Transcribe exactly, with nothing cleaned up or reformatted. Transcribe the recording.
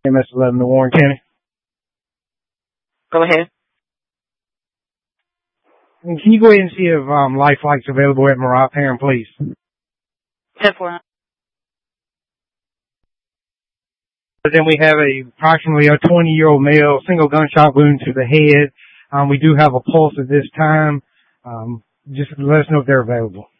M S eleven to Warren County. Go ahead. And can you go ahead and see if um, life flight's available at Murat Parent, please? ten four. But then we have a approximately a twenty-year-old male, single gunshot wound to the head. Um, we do have a pulse at this time. Um, just let us know if they're available.